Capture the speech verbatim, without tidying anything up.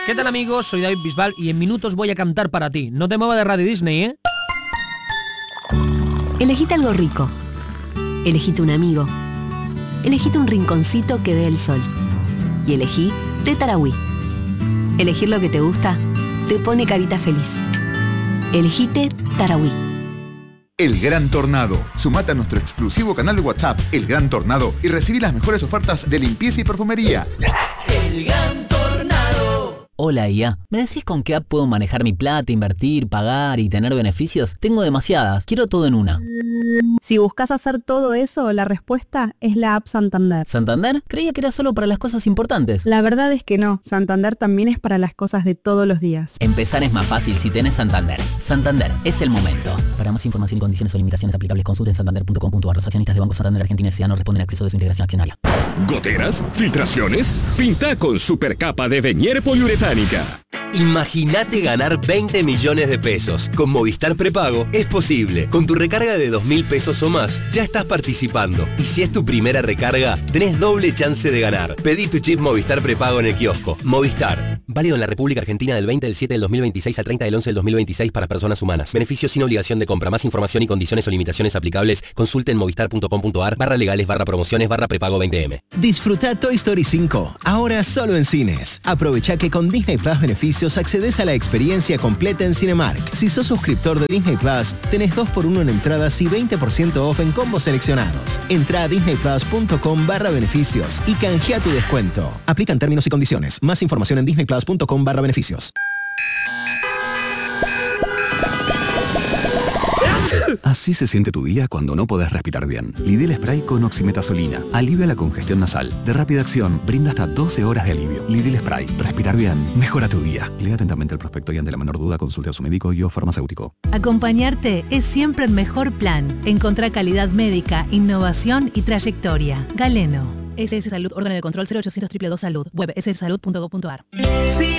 ¿Qué tal, amigos? Soy David Bisbal y en minutos voy a cantar para ti. No te muevas de Radio Disney, ¿eh? Elegite algo rico. Elegite un amigo. Elegite un rinconcito que dé el sol. Y elegí Té Tarahui. Elegir lo que te gusta te pone carita feliz. Elegite Tarahui. El Gran Tornado. Sumate a nuestro exclusivo canal de WhatsApp, El Gran Tornado, y recibí las mejores ofertas de limpieza y perfumería. El Gran Tornado. Hola I A, ¿me decís con qué app puedo manejar mi plata, invertir, pagar y tener beneficios? Tengo demasiadas, quiero todo en una. Si buscas hacer todo eso, la respuesta es la app Santander. ¿Santander? Creía que era solo para las cosas importantes. La verdad es que no, Santander también es para las cosas de todos los días. Empezar es más fácil si tenés Santander. Santander, es el momento. Para más información y condiciones o limitaciones aplicables, consulten santander punto com punto a r. Los accionistas de Banco Santander Argentina S A no responden a acceso de su integración accionaria. ¿Goteras? ¿Filtraciones? Pinta con supercapa de Venier poliuretánica. Imagínate ganar veinte millones de pesos. Con Movistar Prepago es posible. Con tu recarga de dos mil pesos o más, ya estás participando. Y si es tu primera recarga, tenés doble chance de ganar. Pedí tu chip Movistar Prepago en el kiosco. Movistar. Válido en la República Argentina del veinte del siete del dos mil veintiséis al treinta del once del dos mil veintiséis para personas humanas. Beneficios sin obligación de compra. Más información y condiciones o limitaciones aplicables, consulte en movistar punto com punto a r barra legales barra promociones barra prepago veinte eme. Disfruta Toy Story cinco, ahora solo en cines. Aprovecha que con Disney Plus Beneficios accedes a la experiencia completa en Cinemark. Si sos suscriptor de Disney Plus, tenés dos por uno en entradas y veinte por ciento off en combos seleccionados. Entra a disney plus punto com barra beneficios y canjea tu descuento. Aplican términos y condiciones. Más información en disney plus punto com barra beneficios. Así se siente tu día cuando no podés respirar bien. Lidl Spray con oximetazolina. Alivia la congestión nasal. De rápida acción, brinda hasta doce horas de alivio. Lidl Spray. Respirar bien. Mejora tu día. Lea atentamente el prospecto y ante la menor duda consulte a su médico y o farmacéutico. Acompañarte es siempre el mejor plan. Encontrá calidad médica, innovación y trayectoria. Galeno. S S Salud, órgano de control cero ochocientos dos dos dos Salud. Web s s salud punto gov punto a r. Sí.